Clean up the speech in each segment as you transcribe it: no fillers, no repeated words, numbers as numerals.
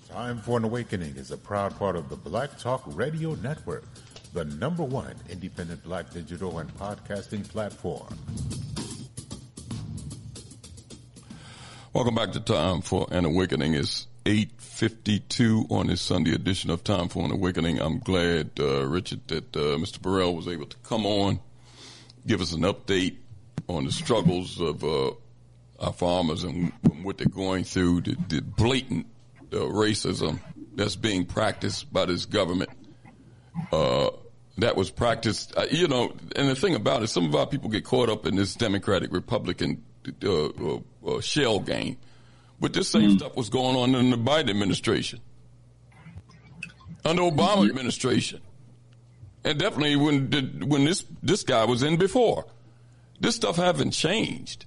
Time for an Awakening is a proud part of the Black Talk Radio Network, the #1 independent Black digital and podcasting platform. Welcome back to Time for an Awakening. It's 8:52 on this Sunday edition of Time for an Awakening. I'm glad, Richard, that Mr. Burrell was able to come on, give us an update on the struggles of our farmers and what they're going through, the blatant racism that's being practiced by this government. That was practiced, and the thing about it, some of our people get caught up in this Democratic Republican shell game. But this same stuff was going on in the Biden administration, under Obama administration, and definitely when this guy was in before. This stuff haven't changed.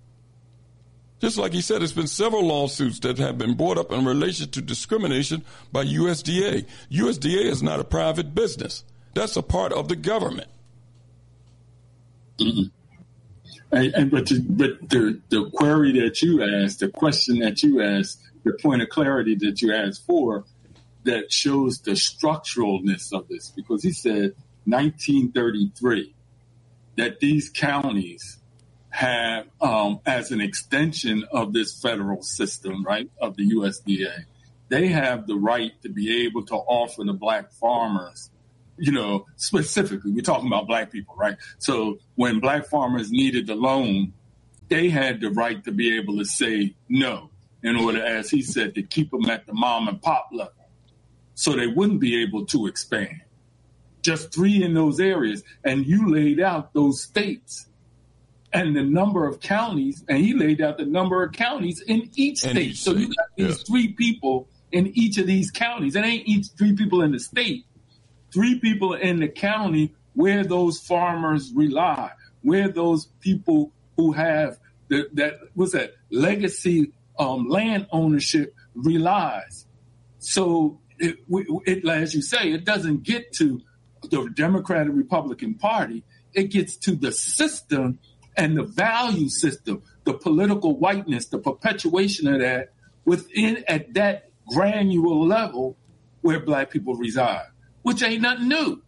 Just like he said, there's been several lawsuits that have been brought up in relation to discrimination by USDA. USDA is not a private business. That's a part of the government. Mm-hmm. But the query that you asked, the question that you asked, the point of clarity that you asked for, that shows the structuralness of this. Because he said 1933, that these counties have, as an extension of this federal system, right, of the USDA, they have the right to be able to offer the black farmers, specifically, we're talking about black people, right? So when black farmers needed the loan, they had the right to be able to say no in order, as he said, to keep them at the mom and pop level so they wouldn't be able to expand. Just 3 in those areas. And you laid out those states and the number of counties, and he laid out the number of counties in each state. So you got these 3 people in each of these counties. It ain't each 3 people in the state. 3 people in the county where those farmers rely, where those people who have that legacy land ownership relies. So it, as you say, it doesn't get to the Democratic Republican Party. It gets to the system and the value system, the political whiteness, the perpetuation of that within at that granular level where black people reside, which ain't nothing new.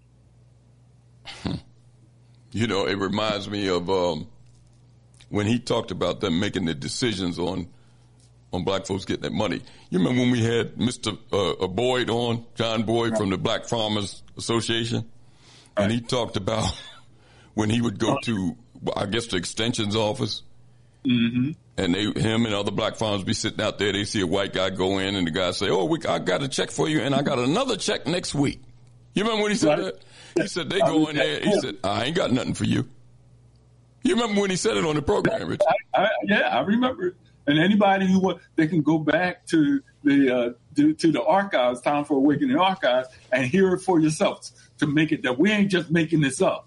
It reminds me of when he talked about them making the decisions on black folks getting that money. You remember when we had Mr. Boyd on, John Boyd from the Black Farmers Association? And he talked about when he would go to, I guess, the extension's office. Mm-hmm. And him and other black farmers be sitting out there. They see a white guy go in and the guy say, I got a check for you and I got another check next week. You remember when he said that? He said, they go in there. He said, I ain't got nothing for you. You remember when he said it on the program, Rich? I remember it. And anybody who wants, they can go back to the archives, Time for Awakening archives, and hear it for yourselves to make it that we ain't just making this up.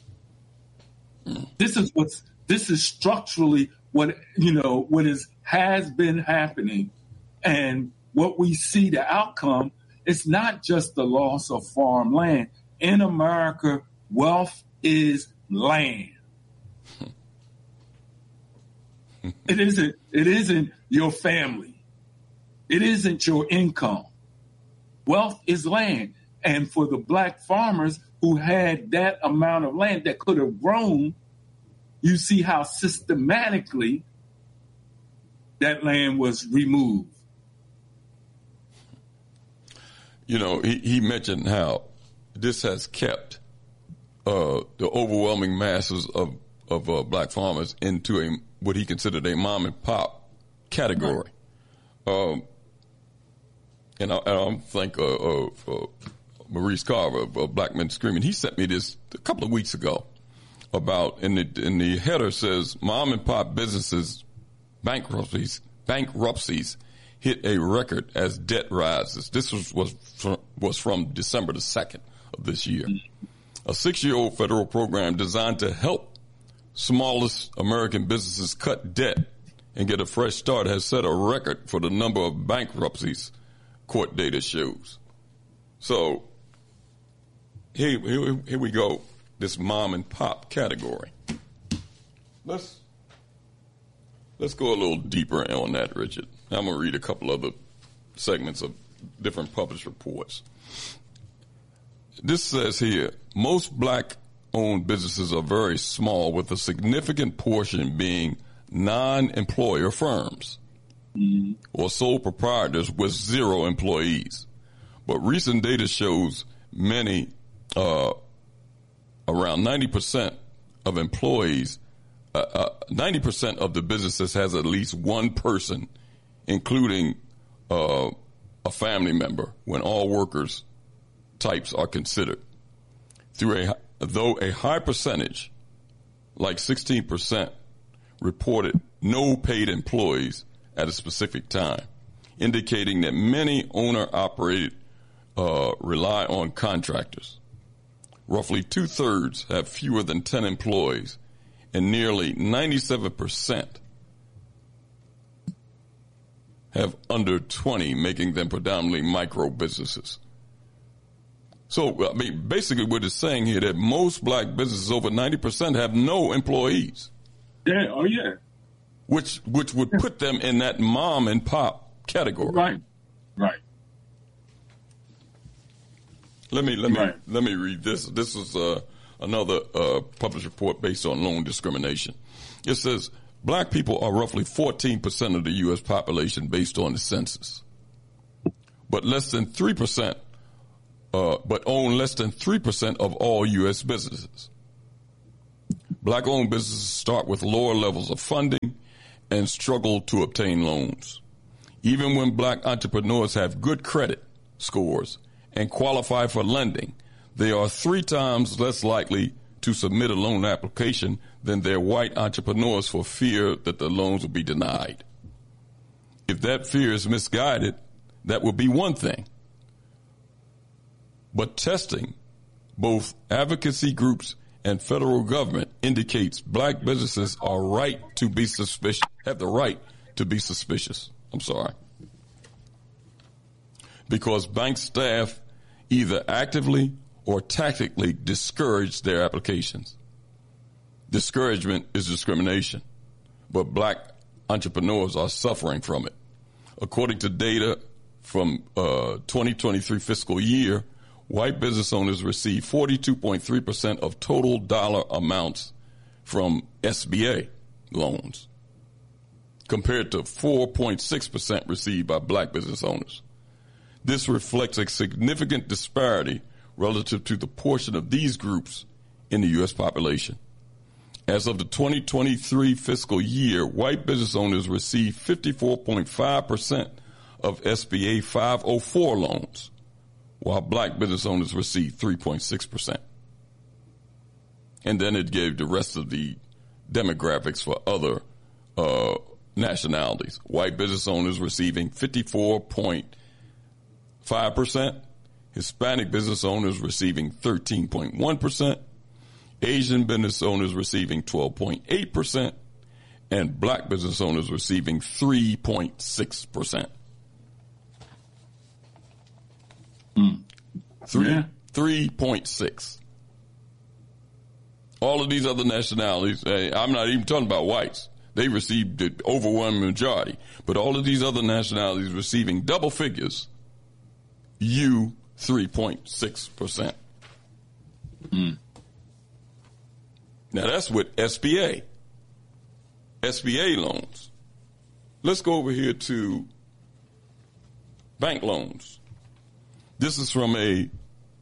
This is structurally what has been happening, and what we see the outcome. It's not just the loss of farmland in America. Wealth is land. It isn't your family. It isn't your income. Wealth is land. And for the black farmers who had that amount of land that could have grown, you see how systematically that land was removed. He mentioned how this has kept the overwhelming masses of black farmers into what he considered a mom and pop category. And I thank Maurice Carver of Black Men Screaming. He sent me this a couple of weeks ago about, in the header says, mom and pop businesses bankruptcies hit a record as debt rises. This was from December the 2nd of this year. A 6-year-old federal program designed to help smallest American businesses cut debt and get a fresh start has set a record for the number of bankruptcies, court data shows. So here we go, this mom and pop category. Let's go a little deeper on that, Richard. I'm going to read a couple other segments of different published reports. This says here, most black-owned businesses are very small, with a significant portion being non-employer firms or sole proprietors with 0 employees. But recent data shows many, around 90% of employees, 90% of the businesses has at least one person, including a family member, when all workers types are considered. Though a high percentage, like 16%, reported no paid employees at a specific time, indicating that many owner-operated rely on contractors. Roughly 2/3 have fewer than 10 employees, and nearly 97% have under 20, making them predominantly micro businesses. So, I mean, basically what it's saying here that most black businesses, over 90%, have no employees. Yeah, oh yeah. Which would put them in that mom and pop category. Right. Let me read this. This is another published report based on loan discrimination. It says black people are roughly 14% of the U.S. population based on the census, but less than 3%. But own less than 3% of all U.S. businesses. Black-owned businesses start with lower levels of funding and struggle to obtain loans. Even when black entrepreneurs have good credit scores and qualify for lending, they are 3 times less likely to submit a loan application than their white entrepreneurs for fear that the loans will be denied. If that fear is misguided, that would be one thing. But testing, both advocacy groups and federal government, indicates black businesses have the right to be suspicious. Because bank staff either actively or tactically discourage their applications. Discouragement is discrimination, but black entrepreneurs are suffering from it. According to data from 2023 fiscal year, white business owners receive 42.3% of total dollar amounts from SBA loans, compared to 4.6% received by black business owners. This reflects a significant disparity relative to the portion of these groups in the U.S. population. As of the 2023 fiscal year, white business owners receive 54.5% of SBA 504 loans, while black business owners receive 3.6%. And then it gave the rest of the demographics for other nationalities. White business owners receiving 54.5%, Hispanic business owners receiving 13.1%, Asian business owners receiving 12.8%, and black business owners receiving 3.6%. 3.6. All of these other nationalities, I'm not even talking about whites. They received the overwhelming majority. But all of these other nationalities receiving double figures, 3.6%. Now that's with SBA loans. Let's go over here to bank loans. This is from a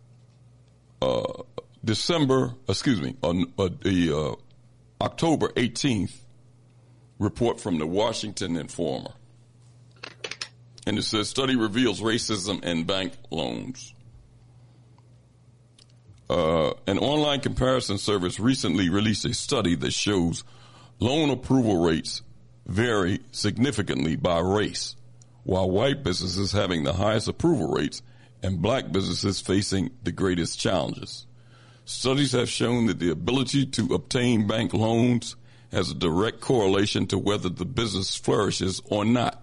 October 18th report from the Washington Informer. And it says, study reveals racism in bank loans. An online comparison service recently released a study that shows loan approval rates vary significantly by race, while white businesses having the highest approval rates and black businesses facing the greatest challenges. Studies have shown that the ability to obtain bank loans has a direct correlation to whether the business flourishes or not.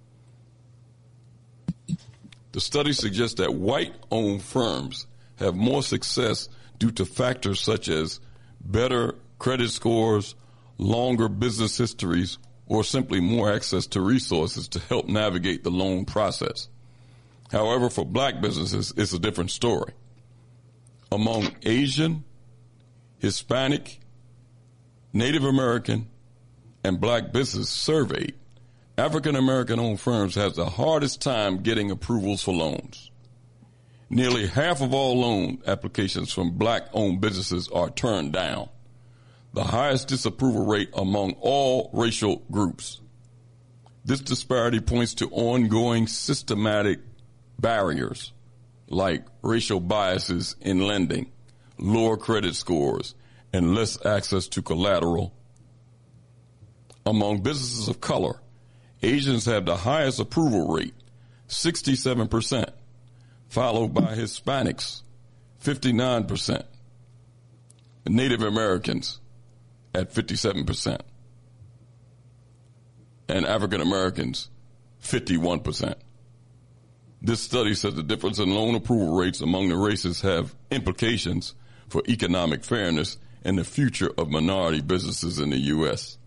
The study suggests that white-owned firms have more success due to factors such as better credit scores, longer business histories, or simply more access to resources to help navigate the loan process. However, for black businesses, it's a different story. Among Asian, Hispanic, Native American, and black businesses surveyed, African American owned firms have the hardest time getting approvals for loans. Nearly half of all loan applications from black owned businesses are turned down, the highest disapproval rate among all racial groups. This disparity points to ongoing systematic barriers like racial biases in lending, lower credit scores, and less access to collateral. Among businesses of color, Asians have the highest approval rate, 67%, followed by Hispanics, 59%, and Native Americans at 57%, and African Americans, 51%. This study says the difference in loan approval rates among the races have implications for economic fairness and the future of minority businesses in the U.S.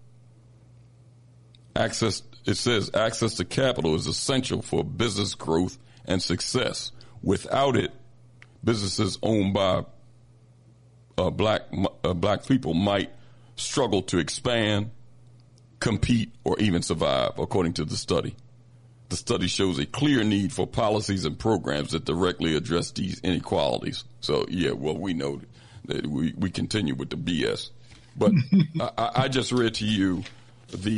It says access to capital is essential for business growth and success. Without it, businesses owned by black people might struggle to expand, compete, or even survive, according to the study. The study shows a clear need for policies and programs that directly address these inequalities. So, yeah, well, we know that we continue with the BS. But I just read to you the